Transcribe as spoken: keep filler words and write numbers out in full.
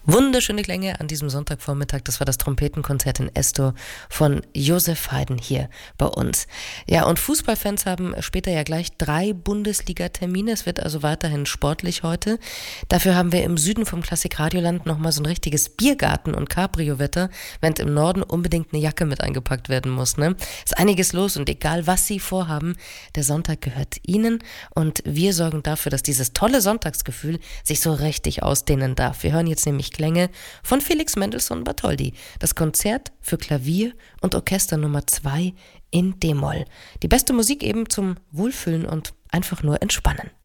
Wunderschöne Klänge an diesem Sonntagvormittag. Das war das Trompetenkonzert in Esto von Josef Haydn hier bei uns. Ja, und Fußballfans haben später ja gleich drei Bundesliga-Termine. Es wird also weiterhin sportlich heute. Dafür haben wir im Süden vom Klassik-Radioland nochmal so ein richtiges Biergarten- und Cabrio-Wetter, während im Norden unbedingt eine Jacke mit eingepackt werden muss. Ne? Ist einiges los und egal, was Sie vorhaben, der Sonntag gehört Ihnen und wir sorgen dafür, dass dieses tolle Sonntagsgefühl sich so richtig ausdehnen darf. Wir hören jetzt nämlich Klänge von Felix Mendelssohn Bartholdy. Das Konzert für Klavier und Orchester Nummer zwei in D-Moll. Die beste Musik eben zum Wohlfühlen und einfach nur entspannen.